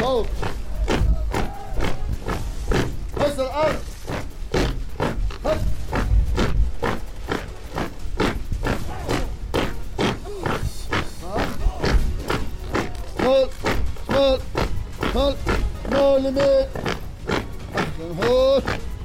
هو بص الارض. هس شمال شمال شمال شمال يمين. احسن هوش.